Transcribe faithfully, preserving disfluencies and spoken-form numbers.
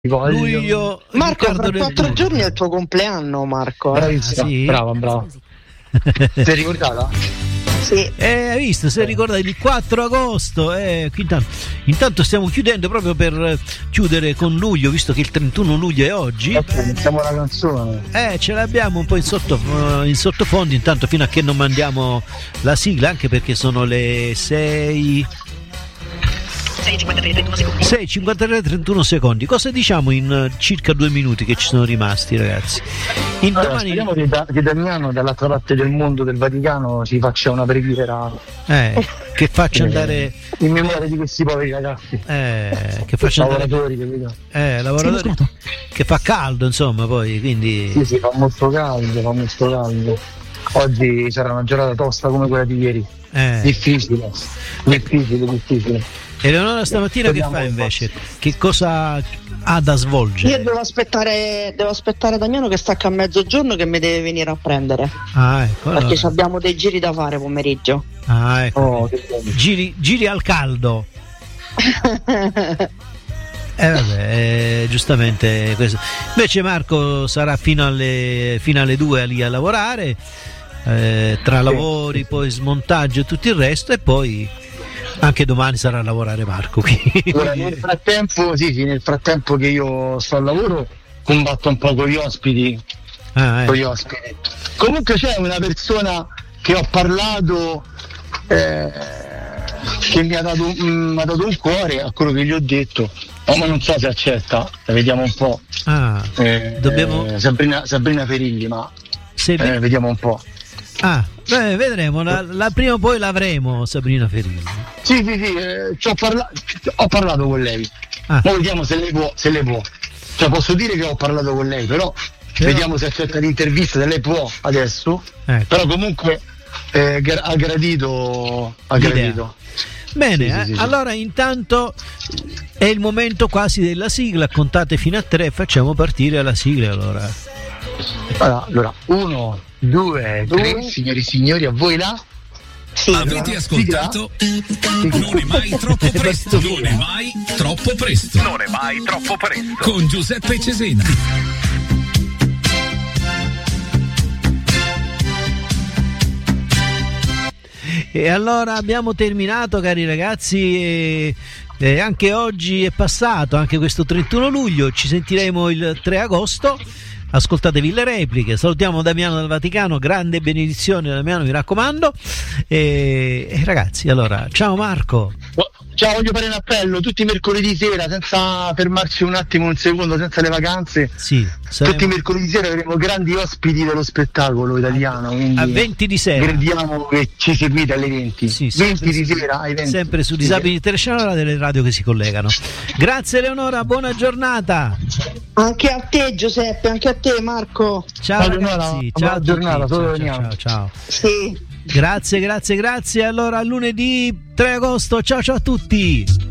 luglio. Marco, Riccardo fra del quattro luglio. giorni è il tuo compleanno, Marco. Ah, sì? Brava, brava. Ti sei ricordata? Sì. Eh, hai visto, sei ricordato il quattro agosto. Eh, intanto, intanto stiamo chiudendo proprio per chiudere con luglio, visto che il trentuno luglio è oggi. Iniziamo la canzone. Eh, ce l'abbiamo un po' in, sotto, in sottofondo, intanto fino a che non mandiamo la sigla, anche perché sono le sei sei e cinquantatré trentuno secondi. Cosa diciamo in circa due minuti che ci sono rimasti, ragazzi? In Allora, domani... speriamo che, da, che Damiano dall'altra parte del mondo, del Vaticano, ci faccia una preghiera eh, che faccia andare in memoria di questi poveri ragazzi, eh, che faccia andare lavoratori, capito? eh, lavoratori che fa caldo, insomma, poi quindi sì, sì, fa molto caldo, fa molto caldo. Oggi sarà una giornata tosta come quella di ieri. eh. Difficile, difficile, difficile. Eleonora stamattina che fa invece? Che cosa ha da svolgere? Io devo aspettare, devo aspettare Damiano che stacca a mezzogiorno, che mi deve venire a prendere. Ah, ecco. Perché Allora. abbiamo dei giri da fare pomeriggio. Ah, ecco. Oh, giri, giri al caldo. Eh vabbè, eh, giustamente questo. Invece Marco sarà fino alle fino alle due lì a lavorare, eh, tra lavori, poi smontaggio e tutto il resto, e poi anche domani sarà a lavorare Marco. Allora, nel frattempo, sì, sì, nel frattempo che io sto al lavoro, combatto un po' con gli ospiti. Ah, eh. Con gli ospiti. Comunque c'è una persona che ho parlato eh, che mi ha dato, mm, mi ha dato un cuore a quello che gli ho detto. Oh, ma non so se accetta, la vediamo un po'. Ah, eh, dobbiamo... eh, Sabrina, Sabrina Ferilli, ma Se... eh, vediamo un po'. Ah, beh, vedremo, la, la prima o poi l'avremo, Sabrina Ferilli. Sì, sì, sì, eh, ci ho, parla- ho parlato con lei. Ah. Ora vediamo se lei può, se lei può. Cioè, posso dire che ho parlato con lei, però, però... vediamo se accetta l'intervista, se lei può adesso. Ecco. Però comunque eh, gra- ha gradito, ha L'idea. gradito. Bene, sì, eh? sì, sì, allora intanto è il momento quasi della sigla, contate fino a tre, facciamo partire la sigla allora. Allora, allora uno, due, tre, signori e signori, a voi là. Sì. Avete ascoltato? Non è mai troppo presto. Non è mai troppo presto. Non è mai troppo presto. Con Giuseppe Cesena. E allora abbiamo terminato, cari ragazzi, e, e anche oggi è passato, anche questo trentuno luglio, ci sentiremo il tre agosto. Ascoltatevi le repliche. Salutiamo Damiano dal Vaticano, grande benedizione Damiano, mi raccomando. E, e ragazzi, allora, ciao Marco. Ciao, voglio fare un appello tutti i mercoledì sera, senza fermarci un attimo, un secondo, senza le vacanze. Sì, saremo... tutti i mercoledì sera avremo grandi ospiti dello spettacolo italiano. A venti di sera. Crediamo che ci seguite alle venti. Sì, venti di sera ai venti. Sempre su Disabili Internazionale, delle radio che si collegano. Grazie Eleonora, buona giornata. Anche a te Giuseppe, anche a te Marco. Ciao, ciao ragazzi, Eleonora, ciao a tutti. giornata, ciao, ciao, ciao, ciao. Sì. Grazie, grazie, grazie. Allora, lunedì tre agosto. Ciao, ciao a tutti.